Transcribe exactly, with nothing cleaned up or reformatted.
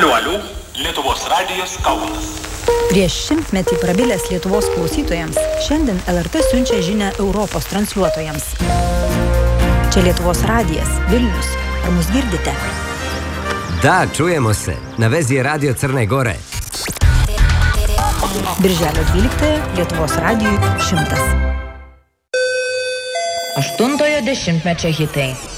Aliu, aliu, Lietuvos radijas Kaunas. Prieš šimtmetį prabilęs Lietuvos klausytojams, šiandien L R T siunčia žinią Europos transliuotojams. Čia Lietuvos radijas, Vilnius. Ar mus girdite? Da, čujemo se. Na vezi je radio Crne Gore. Birželio dvyliktąją Lietuvos radijui šimtas. Aštuntojo dešimtmečio hitai.